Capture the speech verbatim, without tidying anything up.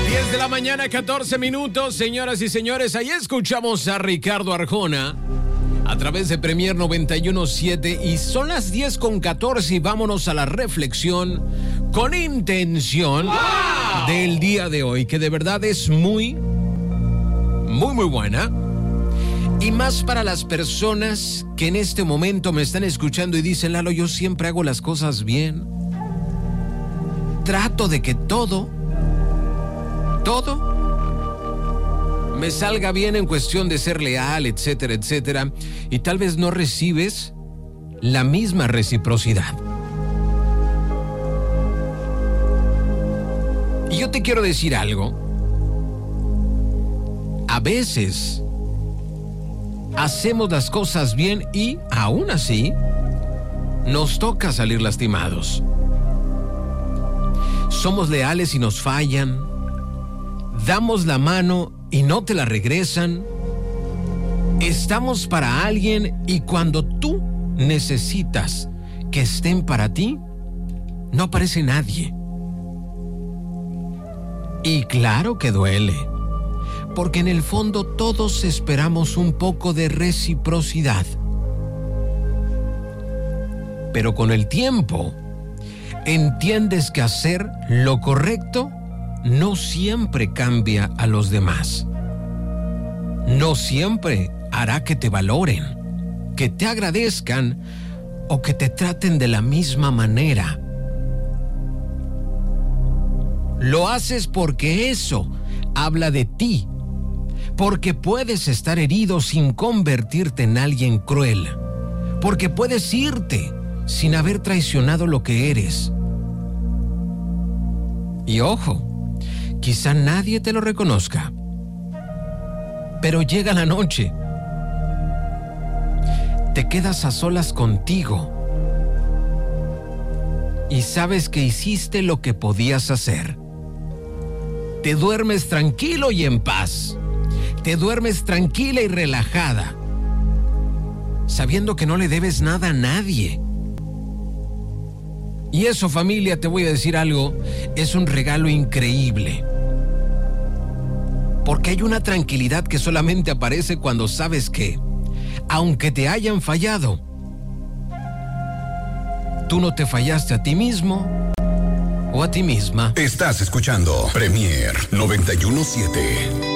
diez de la mañana, catorce minutos, señoras y señores. Ahí escuchamos a Ricardo Arjona a través de Premier noventa y uno punto siete y son las diez con catorce y vámonos a la reflexión con intención ¡wow! Del día de hoy, que de verdad es muy, muy, muy buena. Y más para las personas que en este momento me están escuchando y dicen, Lalo, yo siempre hago las cosas bien. Trato de que todo, todo me salga bien en cuestión de ser leal, etcétera, etcétera. Y tal vez no recibes la misma reciprocidad. Y yo te quiero decir algo. A veces hacemos las cosas bien y, aún así, nos toca salir lastimados. Somos leales y nos fallan. Damos la mano y no te la regresan. Estamos para alguien y cuando tú necesitas que estén para ti, no aparece nadie. Y claro que duele. Porque en el fondo todos esperamos un poco de reciprocidad. Pero con el tiempo, entiendes que hacer lo correcto no siempre cambia a los demás. No siempre hará que te valoren, que te agradezcan o que te traten de la misma manera. Lo haces porque eso habla de ti. Porque puedes estar herido sin convertirte en alguien cruel. Porque puedes irte sin haber traicionado lo que eres. Y ojo, quizá nadie te lo reconozca. Pero llega la noche. Te quedas a solas contigo. Y sabes que hiciste lo que podías hacer. Te duermes tranquilo y en paz. Te duermes tranquila y relajada, sabiendo que no le debes nada a nadie. Y eso, familia, te voy a decir algo, es un regalo increíble. Porque hay una tranquilidad que solamente aparece cuando sabes que, aunque te hayan fallado, tú no te fallaste a ti mismo o a ti misma. Estás escuchando Premier noventa y uno punto siete.